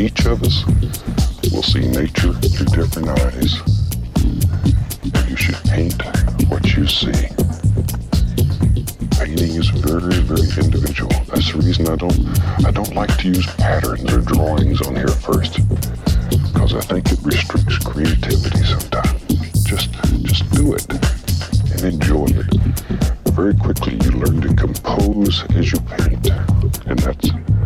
each of us will see nature through different eyes. And you should paint what you see. Painting is very, very individual. That's the reason I don't like to use patterns or drawings on here first, because I think it restricts creativity sometimes. Just do it and enjoy it. Very quickly you learn to compose as you paint, and